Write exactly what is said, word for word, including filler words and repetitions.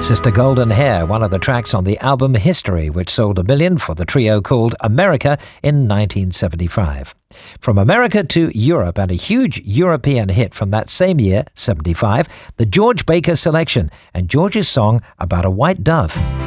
Sister Golden Hair, one of the tracks on the album History, which sold a million for the trio called America in nineteen seventy-five. From America to Europe, and a huge European hit from that same year, seventy-five, the George Baker Selection, and George's song about a white dove.